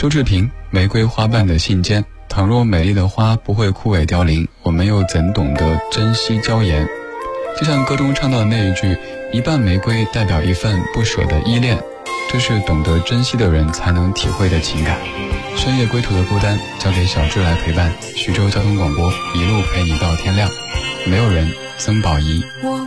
周志平，玫瑰花瓣的信笺，倘若美丽的花不会枯萎凋零，我们又怎懂得珍惜娇颜？就像歌中唱到的那一句，一瓣玫瑰代表一份不舍的依恋，这是懂得珍惜的人才能体会的情感。深夜归途的孤单，交给小智来陪伴。徐州交通广播，一路陪你到天亮。没有人，曾宝仪。